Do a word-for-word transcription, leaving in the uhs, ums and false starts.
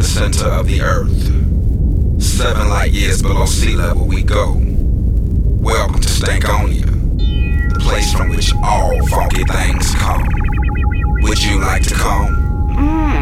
the center of the earth. Seven light years below sea level we go. Welcome to Stankonia, the place from which all funky things come. Would you like to come? Mm.